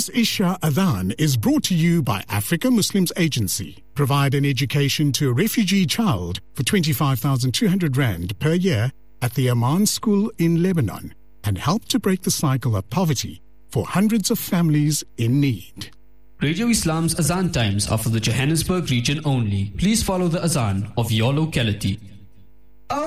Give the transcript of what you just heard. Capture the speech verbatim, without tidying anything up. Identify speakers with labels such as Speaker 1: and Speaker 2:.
Speaker 1: This Isha Adhan is brought to you by Africa Muslims Agency. Provide an education to a refugee child for twenty-five thousand two hundred rand per year at the Aman School in Lebanon and help to break the cycle of poverty for hundreds of families in need.
Speaker 2: Radio Islam's Azan times are for the Johannesburg region only. Please follow the Azan of your locality.